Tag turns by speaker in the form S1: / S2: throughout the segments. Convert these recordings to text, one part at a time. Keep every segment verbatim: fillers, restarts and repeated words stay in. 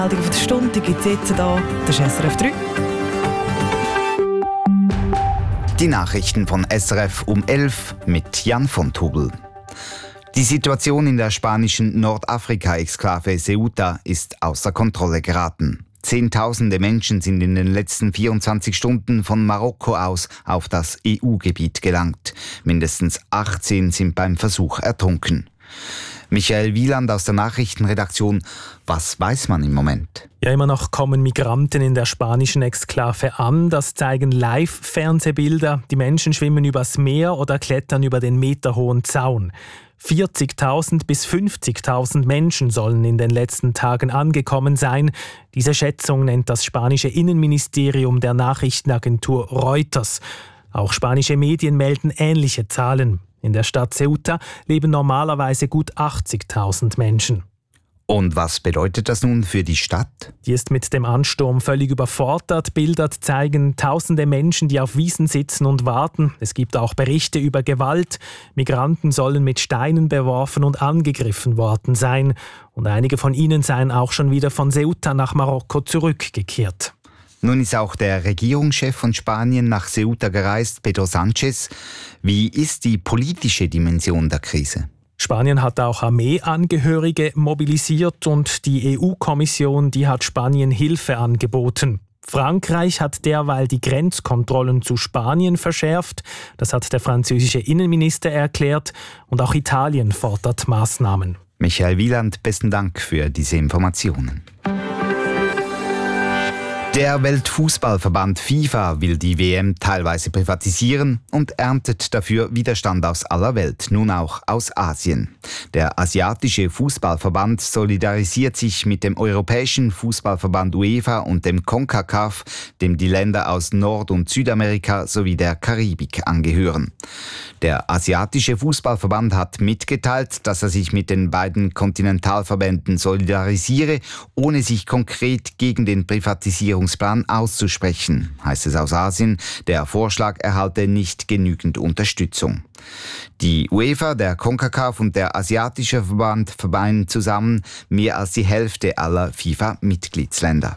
S1: Meldung der Stunde gibt es jetzt hier. Das ist S R F drei.
S2: Die Nachrichten von S R F um elf mit Jan von Tobel. Die Situation in der spanischen Nordafrika-Exklave Ceuta ist außer Kontrolle geraten. Zehntausende Menschen sind in den letzten vierundzwanzig Stunden von Marokko aus auf das E U-Gebiet gelangt. Mindestens achtzehn sind beim Versuch ertrunken. Michael Wieland aus der Nachrichtenredaktion. Was weiß man im Moment?
S3: Ja, immer noch kommen Migranten in der spanischen Exklave an. Das zeigen Live-Fernsehbilder. Die Menschen schwimmen übers Meer oder klettern über den meterhohen Zaun. vierzigtausend bis fünfzigtausend Menschen sollen in den letzten Tagen angekommen sein. Diese Schätzung nennt das spanische Innenministerium der Nachrichtenagentur Reuters. Auch spanische Medien melden ähnliche Zahlen. In der Stadt Ceuta leben normalerweise gut achtzigtausend Menschen.
S2: Und was bedeutet das nun für die Stadt?
S3: Die ist mit dem Ansturm völlig überfordert. Bilder zeigen tausende Menschen, die auf Wiesen sitzen und warten. Es gibt auch Berichte über Gewalt. Migranten sollen mit Steinen beworfen und angegriffen worden sein. Und einige von ihnen seien auch schon wieder von Ceuta nach Marokko zurückgekehrt.
S2: Nun ist auch der Regierungschef von Spanien nach Ceuta gereist, Pedro Sánchez. Wie ist die politische Dimension der Krise?
S3: Spanien hat auch Armeeangehörige mobilisiert und die E U-Kommission, die hat Spanien Hilfe angeboten. Frankreich hat derweil die Grenzkontrollen zu Spanien verschärft. Das hat der französische Innenminister erklärt. Und auch Italien fordert Maßnahmen.
S2: Michael Wieland, besten Dank für diese Informationen. Der Weltfußballverband FIFA will die W M teilweise privatisieren und erntet dafür Widerstand aus aller Welt, nun auch aus Asien. Der asiatische Fußballverband solidarisiert sich mit dem europäischen Fußballverband UEFA und dem CONCACAF, dem die Länder aus Nord- und Südamerika sowie der Karibik angehören. Der asiatische Fußballverband hat mitgeteilt, dass er sich mit den beiden Kontinentalverbänden solidarisiere, ohne sich konkret gegen den Privatisierungsplan auszusprechen, heißt es aus Asien. Der Vorschlag erhalte nicht genügend Unterstützung. Die UEFA, der CONCACAF und der Asiatische Verband vereinen zusammen mehr als die Hälfte aller FIFA-Mitgliedsländer.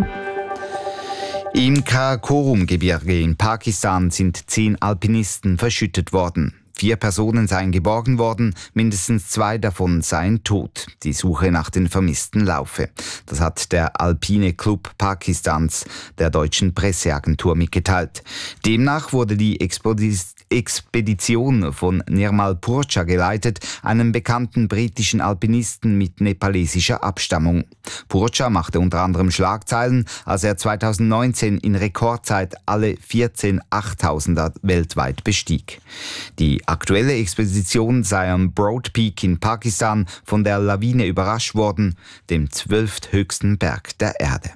S2: Im Karakorum-Gebirge in Pakistan sind zehn Alpinisten verschüttet worden. Vier Personen seien geborgen worden, mindestens zwei davon seien tot. Die Suche nach den Vermissten laufe. Das hat der Alpine Club Pakistans der deutschen Presseagentur mitgeteilt. Demnach wurde die Expedition Expedition von Nirmal Purcha geleitet, einem bekannten britischen Alpinisten mit nepalesischer Abstammung. Purcha machte unter anderem Schlagzeilen, als er zweitausendneunzehn in Rekordzeit alle vierzehn Achttausender weltweit bestieg. Die aktuelle Expedition sei am Broad Peak in Pakistan von der Lawine überrascht worden, dem zwölfthöchsten Berg der Erde.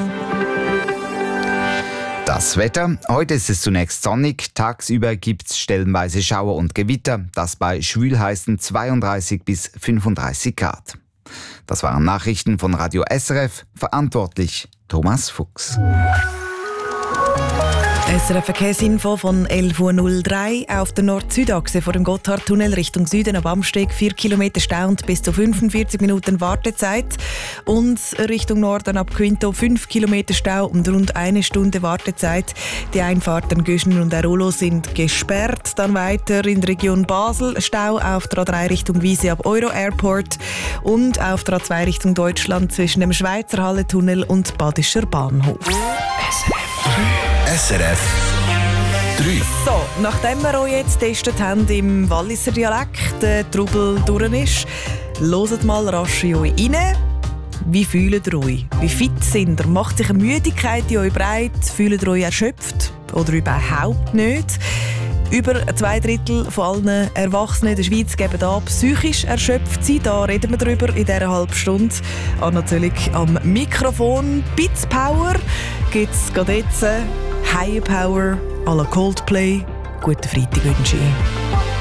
S2: Das Wetter. Heute ist es zunächst sonnig. Tagsüber gibt es stellenweise Schauer und Gewitter. Das bei schwülheißen zweiunddreißig bis fünfunddreißig Grad. Das waren Nachrichten von Radio S R F. Verantwortlich Thomas Fuchs.
S1: S R F-Verkehrsinfo von elf Uhr null drei. Auf der Nord-Süd-Achse vor dem Gotthardtunnel Richtung Süden am Amsteg vier Kilometer Stau und bis zu fünfundvierzig Minuten Wartezeit. Und Richtung Norden ab Quinto fünf Kilometer Stau und rund eine Stunde Wartezeit. Die Einfahrten Göschen und Airolo sind gesperrt. Dann weiter in der Region Basel Stau auf der A drei Richtung Wiese ab Euro Airport und auf der A zwei Richtung Deutschland zwischen dem Schweizer Halletunnel und Badischer Bahnhof.
S4: S R F drei.
S1: So, nachdem wir euch jetzt getestet haben im Walliser Dialekt, der Trubel durch ist, hört mal rasch in euch rein. Wie fühlt ihr euch? Wie fit sind ihr? Macht sich eine Müdigkeit in euch breit? Fühlt ihr euch erschöpft? Oder überhaupt nicht? Über zwei Drittel von allen Erwachsenen in der Schweiz geben an, psychisch erschöpft sein. Da reden wir drüber in dieser halben Stunde. Und natürlich am Mikrofon Bits Power gibt es gerade jetzt Higher Power à la Coldplay. Guten Freitag wünsche ich.